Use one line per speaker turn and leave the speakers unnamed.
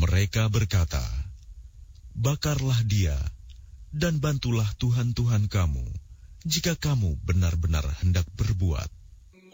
Mereka berkata, "Bakarlah dia, dan bantulah Tuhan-Tuhan kamu, jika kamu benar-benar hendak berbuat."